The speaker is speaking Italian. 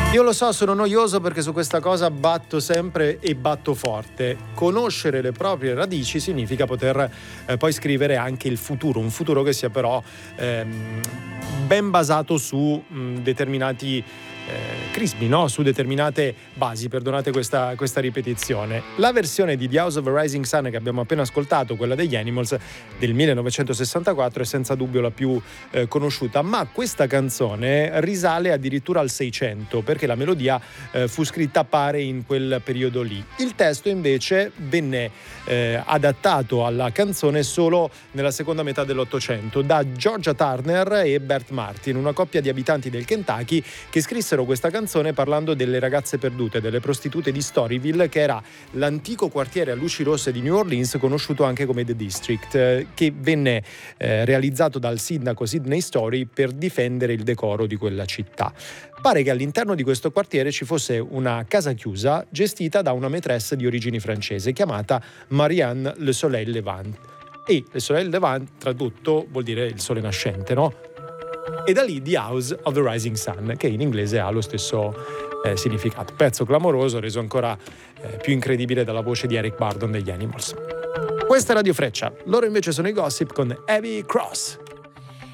Io lo so, sono noioso perché su questa cosa batto sempre e batto forte. Conoscere le proprie radici significa poter poi scrivere anche il futuro, un futuro che sia però ben basato su determinati crismi, no? Su determinate basi, perdonate questa ripetizione. La versione di The House of the Rising Sun che abbiamo appena ascoltato, quella degli Animals del 1964, è senza dubbio la più conosciuta, ma questa canzone risale addirittura al 600 perché la melodia fu scritta pare in quel periodo lì. Il testo invece venne adattato alla canzone solo nella seconda metà dell'Ottocento da Georgia Turner e Bert Martin, una coppia di abitanti del Kentucky che scrissero questa canzone parlando delle ragazze perdute, delle prostitute di Storyville, che era l'antico quartiere a luci rosse di New Orleans, conosciuto anche come The District, che venne realizzato dal sindaco Sidney Story per difendere il decoro di quella città. Pare che all'interno di questo quartiere ci fosse una casa chiusa gestita da una maîtresse di origini francese chiamata Marianne Le Soleil Levant. E Le Soleil Levant, tradotto, vuol dire il sole nascente, no? E da lì The House of the Rising Sun, che in inglese ha lo stesso significato. Pezzo clamoroso, reso ancora più incredibile dalla voce di Eric Burdon degli Animals. Questa è Radio Freccia, loro invece sono i Gossip con Heavy Cross.